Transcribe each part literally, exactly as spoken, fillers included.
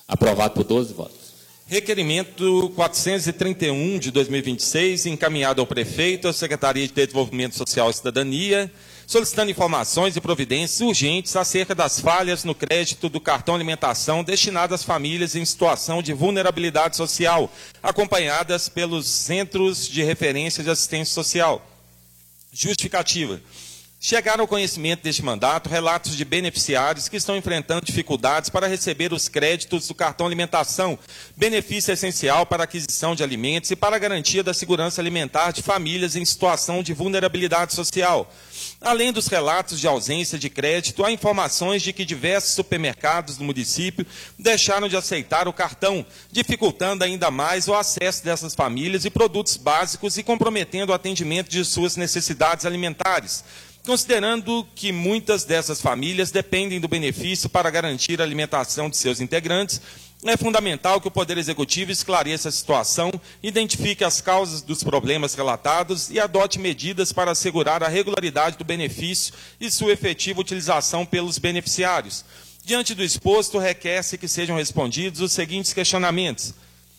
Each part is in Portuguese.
Aprovado por doze votos. Requerimento quatrocentos e trinta e um de dois mil e vinte e seis, encaminhado ao prefeito, à Secretaria de Desenvolvimento Social e Cidadania, solicitando informações e providências urgentes acerca das falhas no crédito do cartão alimentação destinado às famílias em situação de vulnerabilidade social, acompanhadas pelos Centros de Referência de Assistência Social. Justificativa. Chegaram ao conhecimento deste mandato relatos de beneficiários que estão enfrentando dificuldades para receber os créditos do cartão alimentação, benefício essencial para a aquisição de alimentos e para a garantia da segurança alimentar de famílias em situação de vulnerabilidade social. Além dos relatos de ausência de crédito, há informações de que diversos supermercados do município deixaram de aceitar o cartão, dificultando ainda mais o acesso dessas famílias e produtos básicos e comprometendo o atendimento de suas necessidades alimentares. Considerando que muitas dessas famílias dependem do benefício para garantir a alimentação de seus integrantes, é fundamental que o Poder Executivo esclareça a situação, identifique as causas dos problemas relatados e adote medidas para assegurar a regularidade do benefício e sua efetiva utilização pelos beneficiários. Diante do exposto, requer-se que sejam respondidos os seguintes questionamentos.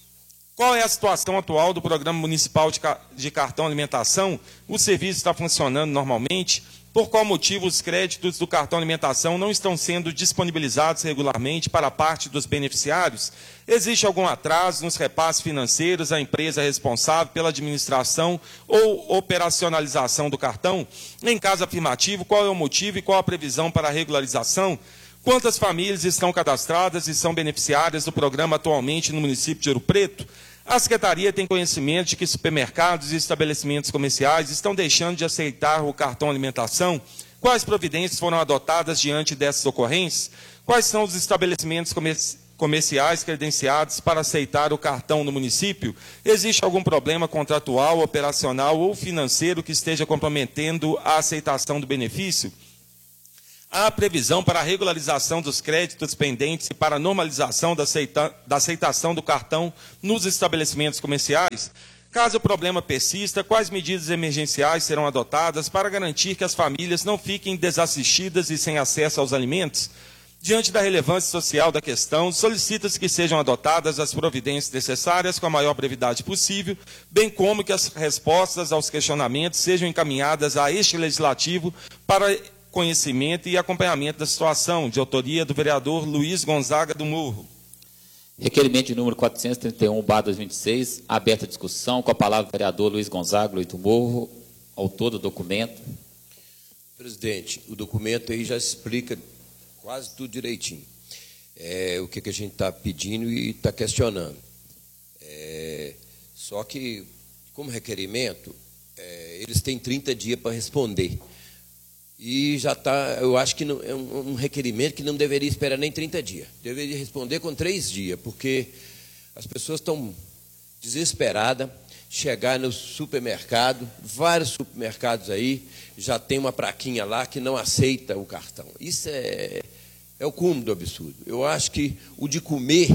Qual é a situação atual do Programa Municipal de Cartão Alimentação? O serviço está funcionando normalmente? Por qual motivo os créditos do cartão alimentação não estão sendo disponibilizados regularmente para a parte dos beneficiários? Existe algum atraso nos repasses financeiros à empresa responsável pela administração ou operacionalização do cartão? Em caso afirmativo, qual é o motivo e qual a previsão para a regularização? Quantas famílias estão cadastradas e são beneficiárias do programa atualmente no município de Ouro Preto? A Secretaria tem conhecimento de que supermercados e estabelecimentos comerciais estão deixando de aceitar o cartão alimentação? Quais providências foram adotadas diante dessas ocorrências? Quais são os estabelecimentos comerciais credenciados para aceitar o cartão no município? Existe algum problema contratual, operacional ou financeiro que esteja comprometendo a aceitação do benefício? Há previsão para a regularização dos créditos pendentes e para a normalização da, aceita, da aceitação do cartão nos estabelecimentos comerciais? Caso o problema persista, quais medidas emergenciais serão adotadas para garantir que as famílias não fiquem desassistidas e sem acesso aos alimentos? Diante da relevância social da questão, solicita-se que sejam adotadas as providências necessárias com a maior brevidade possível, bem como que as respostas aos questionamentos sejam encaminhadas a este Legislativo para conhecimento e acompanhamento da situação, de autoria do vereador Luiz Gonzaga do Morro. Requerimento de número quatrocentos e trinta e um, barra dois mil e vinte e seis, aberta a discussão, com a palavra o vereador Luiz Gonzaga, Luiz do Morro, autor do documento. Presidente, o documento aí já explica quase tudo direitinho. É, o que, que a gente está pedindo e está questionando. É, só que, como requerimento, é, eles têm trinta dias para responder. E já está, eu acho que não, é um, um requerimento que não deveria esperar nem trinta dias. Deveria responder com três dias, porque as pessoas estão desesperadas. Chegar no supermercado, vários supermercados aí, já tem uma plaquinha lá que não aceita o cartão. Isso é, é o cúmulo do absurdo. Eu acho que o de comer,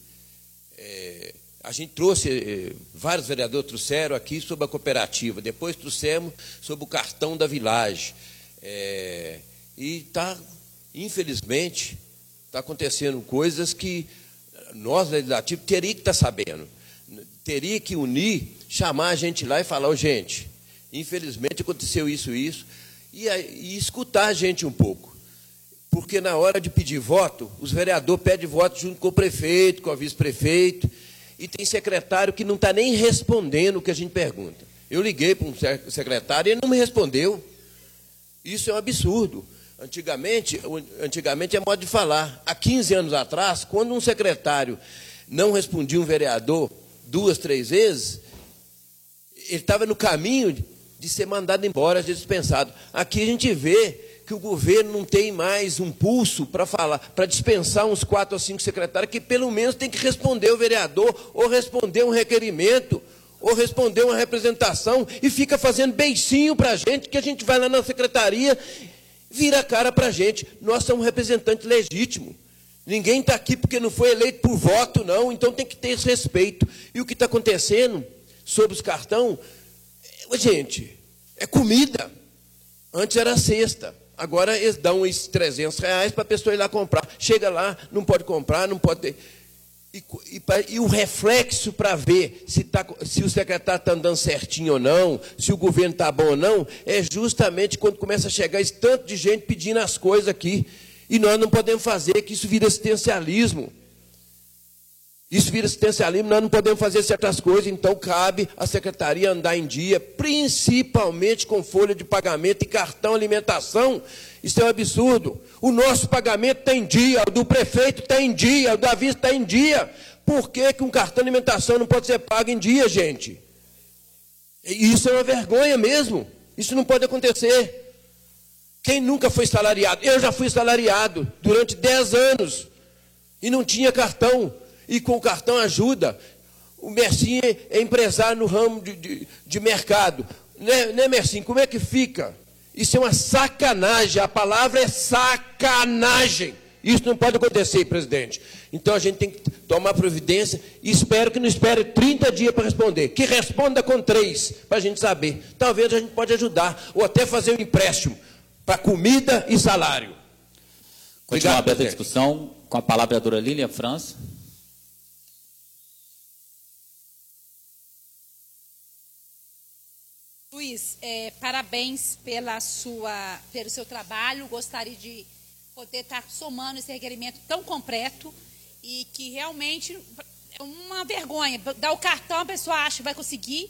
é, a gente trouxe, é, vários vereadores trouxeram aqui sobre a cooperativa, depois trouxemos sobre o cartão da Village. É, e está, infelizmente, está acontecendo coisas que nós, legislativo, teria que estar sabendo. Teria que unir, chamar a gente lá e falar, oh, gente, infelizmente aconteceu isso e isso, e, e escutar a gente um pouco. Porque na hora de pedir voto, os vereadores pedem voto junto com o prefeito, com o vice-prefeito, e tem secretário que não está nem respondendo o que a gente pergunta. Eu liguei para um secretário e ele não me respondeu. Isso é um absurdo. Antigamente, antigamente é modo de falar. Há quinze anos atrás, quando um secretário não respondia um vereador duas, três vezes, ele estava no caminho de ser mandado embora, de ser dispensado. Aqui a gente vê que o governo não tem mais um pulso para falar, para dispensar uns quatro ou cinco secretários, que pelo menos tem que responder o vereador, ou responder um requerimento, ou responder uma representação, e fica fazendo beicinho para a gente, que a gente vai lá na secretaria, vira a cara para a gente. Nós somos representantes legítimos. Ninguém está aqui porque não foi eleito por voto, não, então tem que ter esse respeito. E o que está acontecendo sobre os cartões, gente, é comida. Antes era cesta, agora eles dão esses trezentos reais para a pessoa ir lá comprar. Chega lá, não pode comprar, não pode ter. E, e, e o reflexo para ver se, tá, se o secretário está andando certinho ou não, se o governo está bom ou não, é justamente quando começa a chegar esse tanto de gente pedindo as coisas aqui. E nós não podemos fazer, que isso vira assistencialismo. Isso vira assistencialismo, nós não podemos fazer certas coisas, então cabe à secretaria andar em dia, principalmente com folha de pagamento e cartão alimentação. Isso é um absurdo. O nosso pagamento está em dia, o do prefeito está em dia, o da vista está em dia. Por que que um cartão de alimentação não pode ser pago em dia, gente? Isso é uma vergonha mesmo. Isso não pode acontecer. Quem nunca foi salariado? Eu já fui salariado durante dez anos e não tinha cartão. E com o cartão ajuda. O Mercinho é empresário no ramo de, de, de mercado. Né, né, Mercinho? Como é que fica? Isso é uma sacanagem. A palavra é sacanagem. Isso não pode acontecer, presidente. Então a gente tem que tomar providência e espero que não espere trinta dias para responder. Que responda com três, para a gente saber. Talvez a gente pode ajudar, ou até fazer um empréstimo para comida e salário. Continua aberta a discussão com a palavra a vereadora Lilian França. Luiz, é, parabéns pela sua, pelo seu trabalho. Gostaria de poder estar somando esse requerimento tão completo e que realmente é uma vergonha. Dar o cartão, a pessoa acha que vai conseguir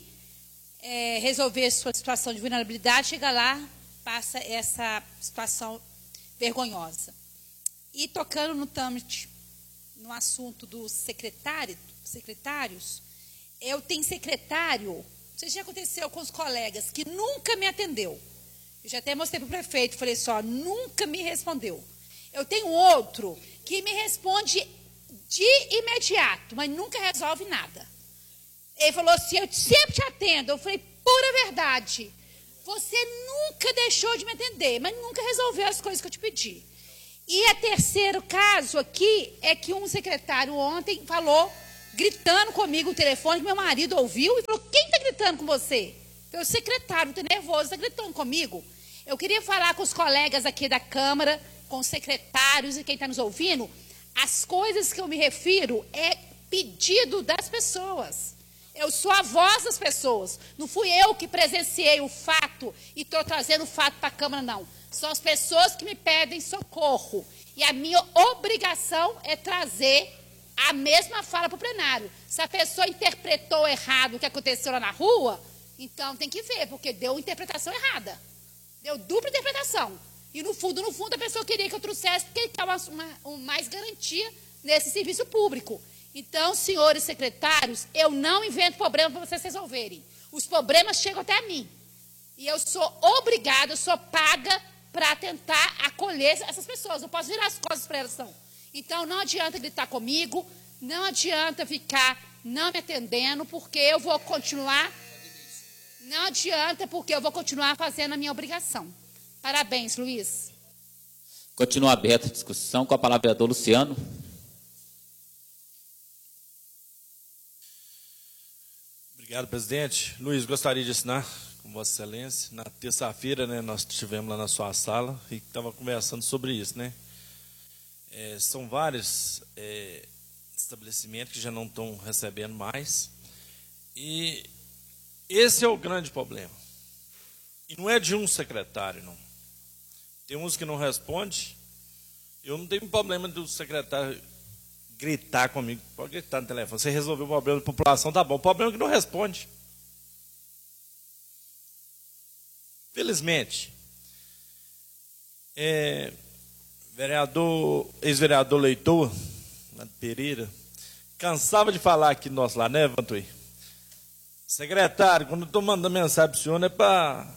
é, resolver sua situação de vulnerabilidade, chega lá, passa essa situação vergonhosa. E tocando no trâmite, no assunto dos secretários, secretários, eu tenho secretário. Não sei se já aconteceu com os colegas, que nunca me atendeu. Eu já até mostrei para o prefeito, falei só, nunca me respondeu. Eu tenho outro que me responde de imediato, mas nunca resolve nada. Ele falou assim, eu sempre te atendo. Eu falei, pura verdade, você nunca deixou de me atender, mas nunca resolveu as coisas que eu te pedi. E o terceiro caso aqui é que um secretário ontem falou, gritando comigo no telefone, que meu marido ouviu e falou, quem está gritando com você? Foi o secretário, muito nervoso, está gritando comigo. Eu queria falar com os colegas aqui da Câmara, com os secretários e quem está nos ouvindo, as coisas que eu me refiro é pedido das pessoas. Eu sou a voz das pessoas. Não fui eu que presenciei o fato e estou trazendo o fato para a Câmara, não. São as pessoas que me pedem socorro. E a minha obrigação é trazer a mesma fala para o plenário. Se a pessoa interpretou errado o que aconteceu lá na rua, então tem que ver, porque deu uma interpretação errada. Deu dupla interpretação. E no fundo, no fundo, a pessoa queria que eu trouxesse, porque ele quer uma, uma, uma mais garantia nesse serviço público. Então, senhores secretários, eu não invento problema para vocês resolverem. Os problemas chegam até a mim. E eu sou obrigada, eu sou paga para tentar acolher essas pessoas. Eu posso virar as costas para elas, não. Então, não adianta gritar comigo, não adianta ficar não me atendendo, porque eu vou continuar, não adianta, porque eu vou continuar fazendo a minha obrigação. Parabéns, Luiz. Continua aberta a discussão com a palavra do Luciano. Obrigado, presidente. Luiz, gostaria de assinar com Vossa Excelência. Na terça-feira, né, nós estivemos lá na sua sala e estava conversando sobre isso, né? É, são vários é, estabelecimentos que já não estão recebendo mais. E esse é o grande problema. E não é de um secretário, não. Tem uns que não respondem. Eu não tenho problema do secretário gritar comigo. Pode gritar no telefone. Você resolveu o problema da população, tá bom. O problema é que não responde. Felizmente, é... Vereador, ex-vereador Leitor, Pereira, cansava de falar aqui no nosso lá, né, Vantuí? Secretário, quando eu estou mandando mensagem para o senhor, não é para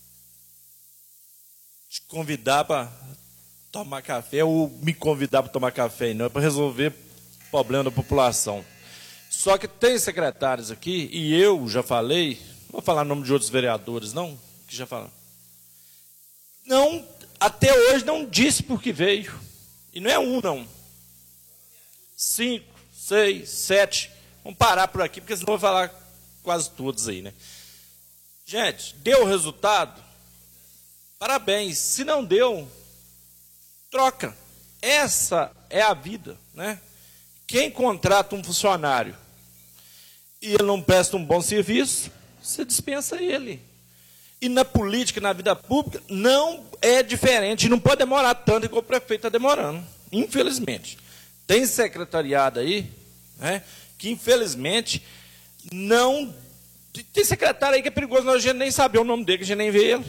te convidar para tomar café ou me convidar para tomar café, não, é para resolver o problema da população. Só que tem secretários aqui, e eu já falei, não vou falar o nome de outros vereadores, não, que já falaram. Não, até hoje não disse por que veio. E não é um, não. Cinco, seis, sete. Vamos parar por aqui, porque senão eu vou falar quase todos aí, né? Gente, deu o resultado? Parabéns. Se não deu, troca. Essa é a vida, né? Quem contrata um funcionário e ele não presta um bom serviço, você dispensa ele. E na política, na vida pública, não é diferente. Não pode demorar tanto igual o prefeito está demorando. Infelizmente. Tem secretariado aí, né, que infelizmente não... Tem secretário aí que é perigoso, nós a gente nem sabe o nome dele, que a gente nem vê ele.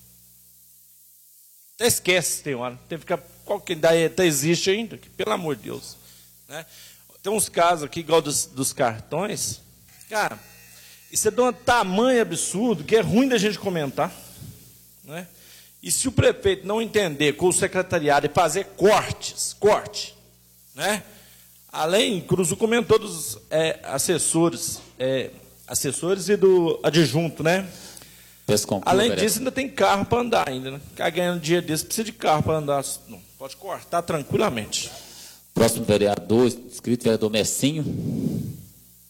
Até esquece, tem hora. Tem que ficar... Qual que ainda existe ainda? Que, pelo amor de Deus. Né? Tem uns casos aqui, igual dos, dos cartões. Cara... Isso é de um tamanho absurdo que é ruim da gente comentar. Né? E se o prefeito não entender com o secretariado e fazer cortes, corte, né? Além, Cruzu comentou dos é, assessores, é, assessores e do adjunto, né? Concluo, além vereador. disso, ainda tem carro para andar ainda, né? Quer ganhando dia desse, precisa de carro para andar. Não, pode cortar tranquilamente. Próximo vereador, inscrito, vereador Messinho.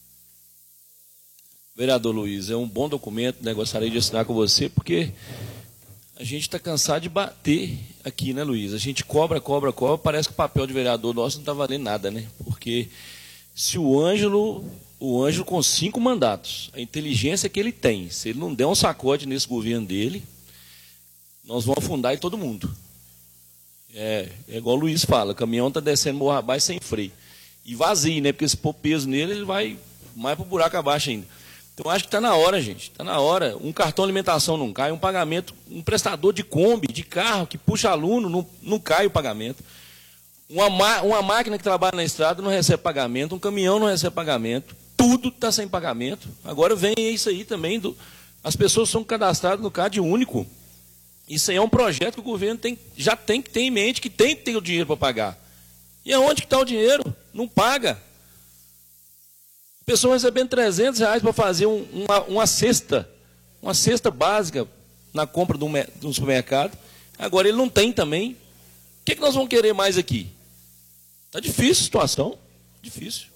Vereador Luiz, é um bom documento, né? Gostaria de assinar com você, porque a gente está cansado de bater aqui, né, Luiz? A gente cobra, cobra, cobra, parece que o papel de vereador nosso não está valendo nada, né? Porque se o Ângelo, o Ângelo com cinco mandatos, a inteligência que ele tem, se ele não der um sacode nesse governo dele, nós vamos afundar em todo mundo. É, é igual o Luiz fala, o caminhão está descendo morro abaixo sem freio. E vazio, né? Porque se pôr peso nele, ele vai mais para o buraco abaixo ainda. Então, acho que está na hora, gente. Está na hora. Um cartão de alimentação não cai, um pagamento, um prestador de Kombi, de carro, que puxa aluno, não, não cai o pagamento. Uma, uma máquina que trabalha na estrada não recebe pagamento, um caminhão não recebe pagamento, tudo está sem pagamento. Agora vem isso aí também, do, as pessoas são cadastradas no C A D único. Isso aí é um projeto que o governo tem, já tem que ter em mente, que tem que ter o dinheiro para pagar. E aonde que está o dinheiro? Não paga. Pessoa recebendo trezentos reais para fazer um, uma, uma cesta, uma cesta básica na compra de um, de um supermercado. Agora ele não tem também. O que, que nós vamos querer mais aqui? Está difícil a situação. Difícil.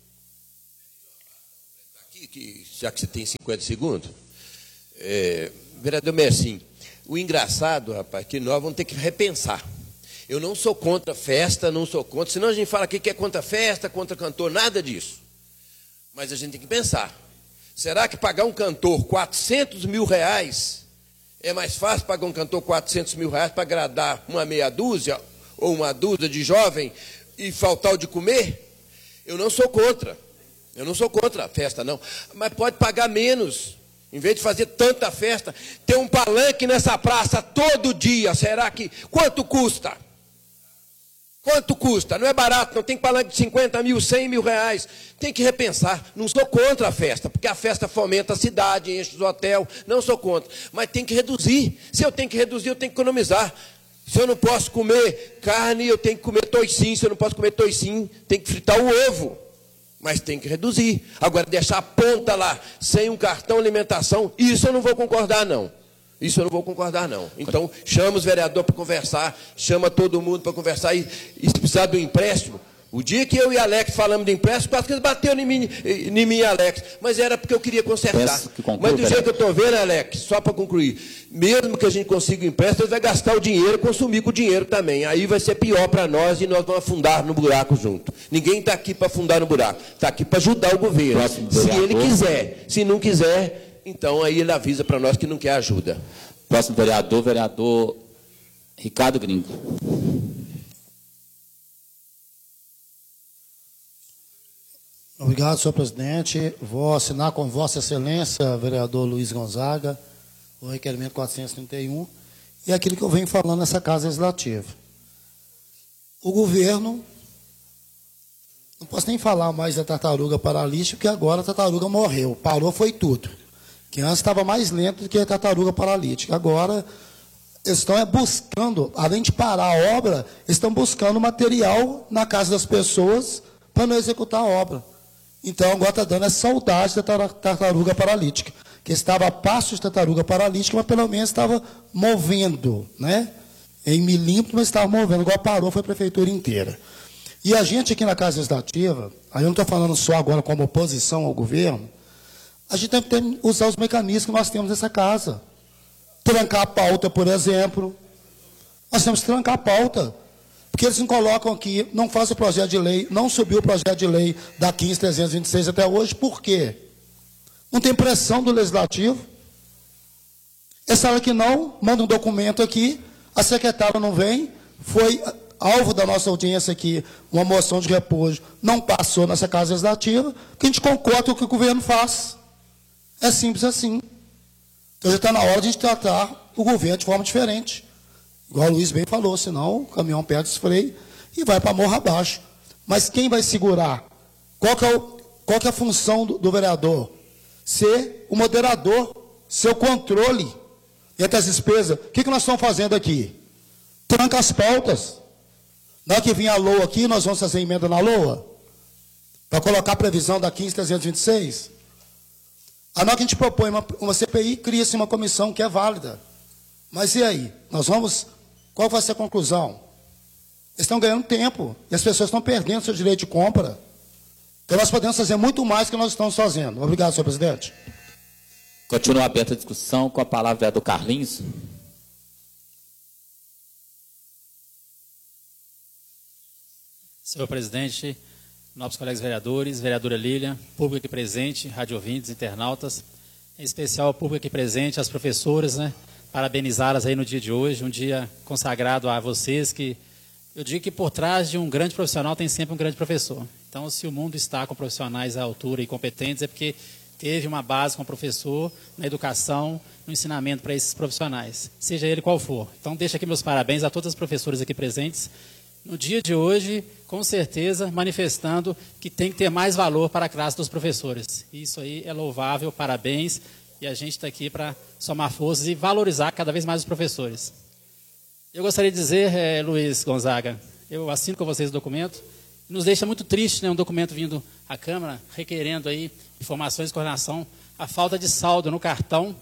Aqui, que, já que você tem cinquenta segundos, é, vereador Messinho, o engraçado, rapaz, que nós vamos ter que repensar. Eu não sou contra festa, não sou contra, senão a gente fala aqui que é contra festa, contra cantor, nada disso. Mas a gente tem que pensar, será que pagar um cantor quatrocentos mil reais é mais fácil pagar um cantor quatrocentos mil reais para agradar uma meia dúzia ou uma dúzia de jovem e faltar o de comer? Eu não sou contra, eu não sou contra a festa não, mas pode pagar menos, em vez de fazer tanta festa, ter um palanque nessa praça todo dia, será que, quanto custa? Quanto custa? Não é barato, não tem palanque de cinquenta mil, cem mil reais. Tem que repensar. Não sou contra a festa, porque a festa fomenta a cidade, enche os hotéis. Não sou contra. Mas tem que reduzir. Se eu tenho que reduzir, eu tenho que economizar. Se eu não posso comer carne, eu tenho que comer toicinho. Se eu não posso comer toicinho, tem que fritar o ovo. Mas tem que reduzir. Agora, deixar a ponta lá, sem um cartão alimentação, isso eu não vou concordar, não. Isso eu não vou concordar, não. Então, chama os vereadores para conversar, chama todo mundo para conversar. E, e se precisar de um empréstimo, o dia que eu e Alex falamos de empréstimo, quase que eles bateram em mim, em mim e Alex. Mas era porque eu queria consertar. Que conclua, mas do vereador. jeito que eu estou vendo, Alex, só para concluir, mesmo que a gente consiga o empréstimo, eles vão gastar o dinheiro, consumir com o dinheiro também. Aí vai ser pior para nós e nós vamos afundar no buraco junto. Ninguém está aqui para afundar no buraco. Está aqui para ajudar o governo. Próximo Se vereador. ele quiser. Se não quiser... Então, aí ele avisa para nós que não quer ajuda. Próximo vereador, vereador Ricardo Gringo. Obrigado, senhor presidente. Vou assinar com Vossa Excelência, vereador Luiz Gonzaga, o requerimento quatrocentos e trinta e um, e aquilo que eu venho falando nessa Casa Legislativa. O governo, não posso nem falar mais da tartaruga paralítica, porque agora a tartaruga morreu, parou, foi tudo. Que antes estava mais lento do que a tartaruga paralítica. Agora, eles estão buscando, além de parar a obra, estão buscando material na casa das pessoas para não executar a obra. Então, agora está dando essa saudade da tartaruga paralítica, que estava a passo de tartaruga paralítica, mas pelo menos estava movendo, né? Em milímetros, mas estava movendo. Agora parou, foi a prefeitura inteira. E a gente aqui na Casa Legislativa, aí eu não estou falando só agora como oposição ao governo, a gente tem que usar os mecanismos que nós temos nessa casa. Trancar a pauta, por exemplo. Nós temos que trancar a pauta. Porque eles não colocam aqui, não fazem o projeto de lei, não subiu o projeto de lei da quinze mil trezentos e vinte e seis até hoje, por quê? Não tem pressão do Legislativo. Essa hora que não, manda um documento aqui, a secretária não vem, foi alvo da nossa audiência aqui, uma moção de repouso, não passou nessa Casa Legislativa, que a gente concorda com o que o governo faz. É simples assim. Então já está na hora de a gente tratar o governo de forma diferente. Igual o Luiz bem falou, senão o caminhão perde os freios e vai para morro abaixo. Mas quem vai segurar? Qual que é, o, qual que é a função do, do vereador? Ser o moderador, ser o controle entre as despesas. O que, que nós estamos fazendo aqui? Tranca as pautas. Na hora que vir a L O A aqui, nós vamos fazer emenda na L O A? Para colocar a previsão da quinze mil trezentos e vinte e seis? A hora que a gente propõe uma, uma C P I, cria-se uma comissão que é válida. Mas e aí? Nós vamos... Qual vai ser a conclusão? Eles estão ganhando tempo e as pessoas estão perdendo seu direito de compra. Então nós podemos fazer muito mais do que nós estamos fazendo. Obrigado, senhor presidente. Continua aberta a discussão com a palavra o vereador Carlinhos. Senhor presidente, nobres colegas vereadores, vereadora Lília, público aqui presente, rádio ouvintes, internautas, em especial o público aqui presente, as professoras, né? Parabenizá-las aí no dia de hoje, um dia consagrado a vocês, que eu digo que por trás de um grande profissional tem sempre um grande professor. Então, se o mundo está com profissionais à altura e competentes, é porque teve uma base com o professor na educação, no ensinamento para esses profissionais, seja ele qual for. Então, deixo aqui meus parabéns a todas as professoras aqui presentes, no dia de hoje, com certeza, manifestando que tem que ter mais valor para a classe dos professores. Isso aí é louvável, parabéns. E a gente está aqui para somar forças e valorizar cada vez mais os professores. Eu gostaria de dizer, é, Luiz Gonzaga, eu assino com vocês o documento. Nos deixa muito triste, né, um documento vindo à Câmara, requerendo aí informações com relação à falta de saldo no cartão,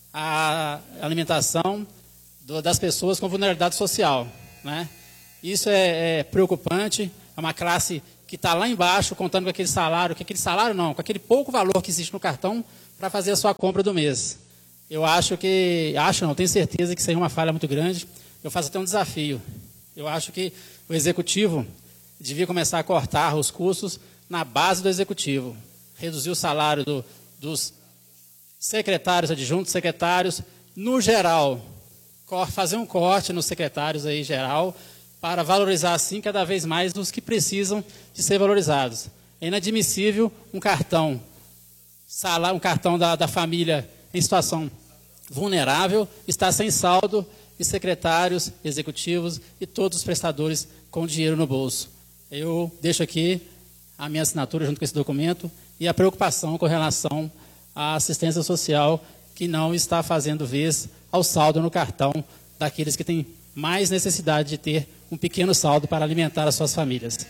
à alimentação do, das pessoas com vulnerabilidade social, né? Isso é, é preocupante, é uma classe que está lá embaixo, contando com aquele salário, que aquele salário não, com aquele pouco valor que existe no cartão, para fazer a sua compra do mês. Eu acho que, acho não, tenho certeza que isso aí é uma falha muito grande. Eu faço até um desafio. Eu acho que o Executivo devia começar a cortar os custos na base do Executivo. Reduzir o salário do, dos secretários, adjuntos, secretários, no geral. Fazer um corte nos secretários aí geral, para valorizar assim cada vez mais os que precisam de ser valorizados. É inadmissível um cartão salário, um cartão da, da família em situação vulnerável, está sem saldo, e secretários, executivos e todos os prestadores com dinheiro no bolso. Eu deixo aqui a minha assinatura junto com esse documento e a preocupação com relação à assistência social que não está fazendo vez ao saldo no cartão daqueles que têm mais necessidade de ter um pequeno saldo para alimentar as suas famílias.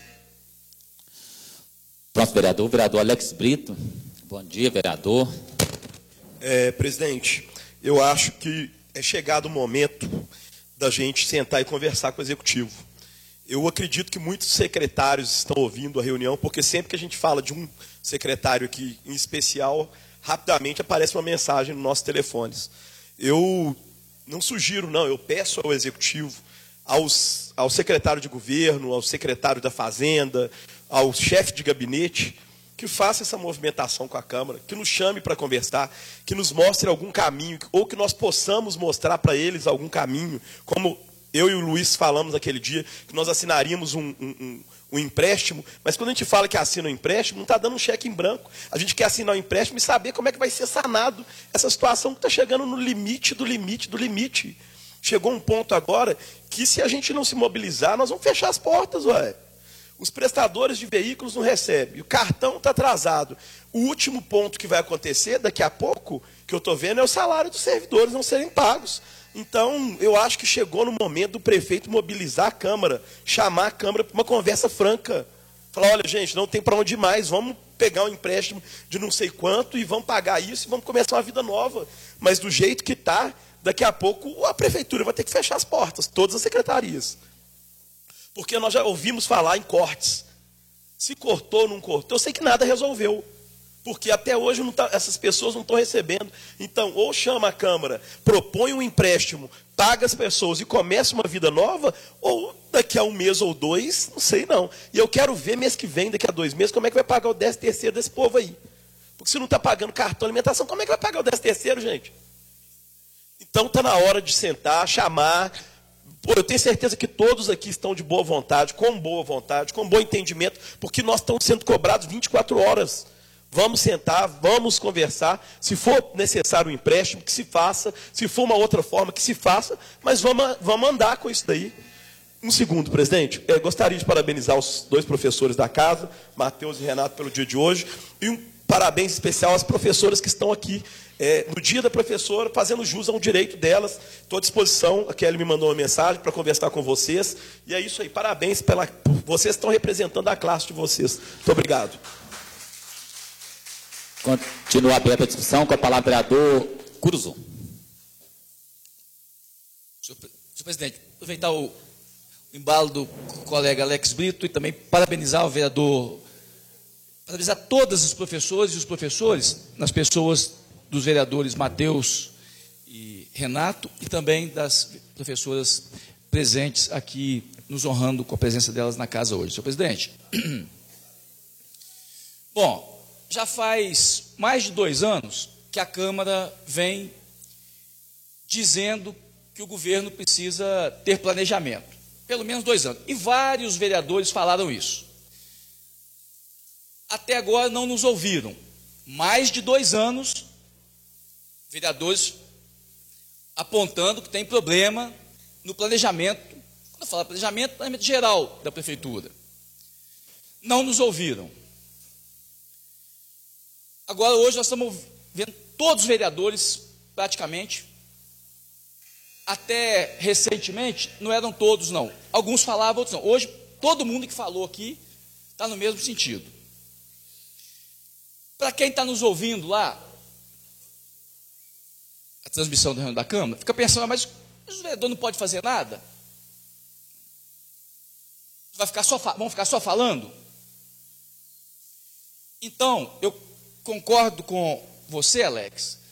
Próximo vereador, o vereador Alex Brito. Bom dia, vereador. É, presidente, eu acho que é chegado o momento da gente sentar e conversar com o Executivo. Eu acredito que muitos secretários estão ouvindo a reunião, porque sempre que a gente fala de um secretário aqui em especial, rapidamente aparece uma mensagem nos nossos telefones. Eu não sugiro, não, eu peço ao Executivo, aos, ao secretário de governo, ao secretário da Fazenda, ao chefe de gabinete, que faça essa movimentação com a Câmara, que nos chame para conversar, que nos mostre algum caminho, ou que nós possamos mostrar para eles algum caminho, como eu e o Luiz falamos aquele dia, que nós assinaríamos um, um, um, um empréstimo, mas quando a gente fala que assina um empréstimo, não está dando um cheque em branco. A gente quer assinar um empréstimo e saber como é que vai ser sanado essa situação que está chegando no limite do limite do limite. Chegou um ponto agora que, se a gente não se mobilizar, nós vamos fechar as portas, ué. Os prestadores de veículos não recebem, o cartão está atrasado. O último ponto que vai acontecer, daqui a pouco, que eu estou vendo, é o salário dos servidores não serem pagos. Então, eu acho que chegou no momento do prefeito mobilizar a Câmara, chamar a Câmara para uma conversa franca. Falar, olha, gente, não tem para onde ir mais, vamos pegar um empréstimo de não sei quanto e vamos pagar isso e vamos começar uma vida nova. Mas do jeito que está, daqui a pouco a prefeitura vai ter que fechar as portas, todas as secretarias. Porque nós já ouvimos falar em cortes. Se cortou ou não cortou, eu sei que nada resolveu. porque até hoje não tá, essas pessoas não estão recebendo. Então, ou chama a Câmara, propõe um empréstimo, paga as pessoas e começa uma vida nova, ou daqui a um mês ou dois, não sei não. E eu quero ver mês que vem, daqui a dois meses, como é que vai pagar o décimo terceiro desse povo aí. Porque se não está pagando cartão de alimentação, como é que vai pagar o décimo terceiro, gente? Então está na hora de sentar, chamar. Pô, eu tenho certeza que todos aqui estão de boa vontade, com boa vontade, com bom entendimento, porque nós estamos sendo cobrados vinte e quatro horas. Vamos sentar, vamos conversar. Se for necessário um empréstimo, que se faça. Se for uma outra forma, que se faça. Mas vamos, vamos andar com isso daí. Um segundo, presidente. Eu gostaria de parabenizar os dois professores da casa, Matheus e Renato, pelo dia de hoje. E um parabéns especial às professoras que estão aqui é, no dia da professora, fazendo jus a um direito delas. Estou à disposição. A Kelly me mandou uma mensagem para conversar com vocês. E é isso aí. Parabéns. Pela, vocês estão representando a classe de vocês. Muito obrigado. Continua aberta a discussão com a palavra vereador Curuzu. Senhor, senhor presidente, aproveitar o, o embalo do colega Alex Brito e também parabenizar o vereador, parabenizar todos os professores e os professores, nas pessoas dos vereadores Matheus e Renato, e também das professoras presentes aqui, nos honrando com a presença delas na casa hoje. Senhor presidente. Bom, já faz mais de dois anos que a Câmara vem dizendo que o governo precisa ter planejamento. Pelo menos dois anos. E vários vereadores falaram isso. Até agora não nos ouviram. Mais de dois anos, vereadores apontando que tem problema no planejamento. Quando eu falo planejamento, planejamento geral da prefeitura. Não nos ouviram. Agora, hoje, nós estamos vendo todos os vereadores, praticamente, até recentemente, não eram todos, não. Alguns falavam, outros não. Hoje, todo mundo que falou aqui está no mesmo sentido. Para quem está nos ouvindo lá, a transmissão do reunião da Câmara, fica pensando, mas o vereador não pode fazer nada? Vai ficar só, vão ficar só falando? Então, eu concordo com você, Alex,